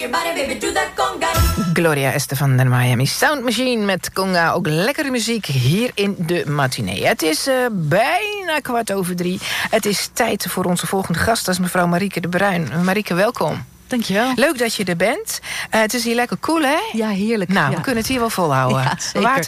Gloria Estefan en Miami Sound Machine met conga. Ook lekkere muziek hier in de matinee. Het is bijna 2:15. Het is tijd voor onze volgende gast. Dat is mevrouw Marieke de Bruin. Marieke, welkom. Dankjewel. Leuk dat je er bent. Het is hier lekker cool, hè? Ja, heerlijk. Nou, ja. we kunnen het hier wel volhouden. Ja, zeker. Waar